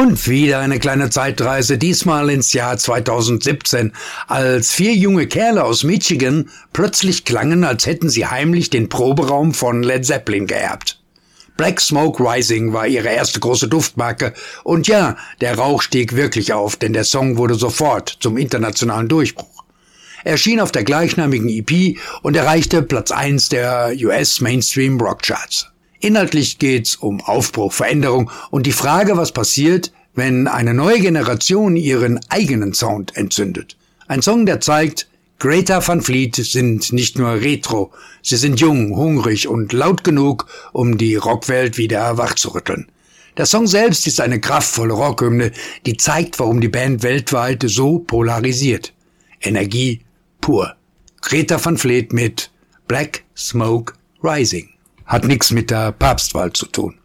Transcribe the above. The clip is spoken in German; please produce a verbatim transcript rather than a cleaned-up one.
Und wieder eine kleine Zeitreise, diesmal ins Jahr zweitausendsiebzehn, als vier junge Kerle aus Michigan plötzlich klangen, als hätten sie heimlich den Proberaum von Led Zeppelin geerbt. Black Smoke Rising war ihre erste große Duftmarke und ja, der Rauch stieg wirklich auf, denn der Song wurde sofort zum internationalen Durchbruch. Er erschien auf der gleichnamigen E P und erreichte Platz eins der U S Mainstream Rock Charts. Inhaltlich geht's um Aufbruch, Veränderung und die Frage, was passiert, wenn eine neue Generation ihren eigenen Sound entzündet. Ein Song, der zeigt, Greta Van Fleet sind nicht nur Retro, sie sind jung, hungrig und laut genug, um die Rockwelt wieder wachzurütteln. Der Song selbst ist eine kraftvolle Rockhymne, die zeigt, warum die Band weltweit so polarisiert. Energie pur. Greta Van Fleet mit Black Smoke Rising. Hat nichts mit der Papstwahl zu tun.